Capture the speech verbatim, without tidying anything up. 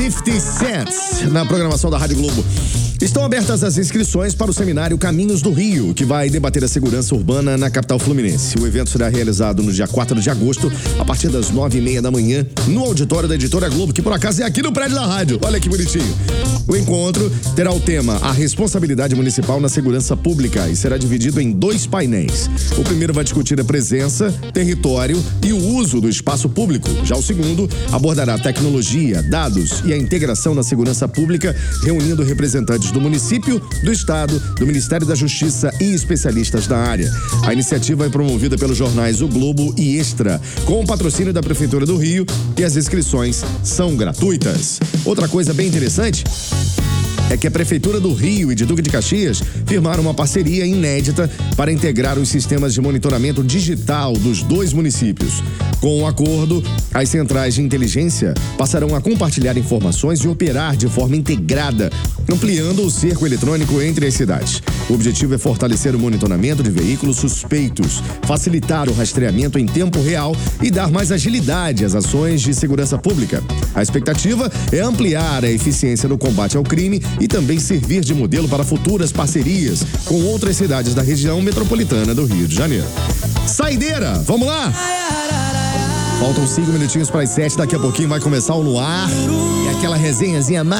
cinquenta Cent na programação da Rádio Globo. Estão abertas as inscrições para o seminário Caminhos do Rio, que vai debater a segurança urbana na capital fluminense. O evento será realizado no dia quatro de agosto, a partir das nove e meia da manhã, no auditório da Editora Globo, que por acaso é aqui no prédio da rádio. Olha que bonitinho. O encontro terá o tema A Responsabilidade Municipal na Segurança Pública e será dividido em dois painéis. O primeiro vai discutir a presença, território e o uso do espaço público. Já o segundo abordará tecnologia, dados e a integração na segurança pública, reunindo representantes do município, do estado, do Ministério da Justiça e especialistas da área. A iniciativa é promovida pelos jornais O Globo e Extra, com o patrocínio da Prefeitura do Rio, e as inscrições são gratuitas. Outra coisa bem interessante é que a Prefeitura do Rio e de Duque de Caxias firmaram uma parceria inédita para integrar os sistemas de monitoramento digital dos dois municípios. Com o acordo, as centrais de inteligência passarão a compartilhar informações e operar de forma integrada, ampliando o cerco eletrônico entre as cidades. O objetivo é fortalecer o monitoramento de veículos suspeitos, facilitar o rastreamento em tempo real e dar mais agilidade às ações de segurança pública. A expectativa é ampliar a eficiência no combate ao crime e também servir de modelo para futuras parcerias com outras cidades da região metropolitana do Rio de Janeiro. Saideira, vamos lá? Faltam cinco minutinhos para as sete, daqui a pouquinho vai começar o No Ar. E aquela resenhazinha mais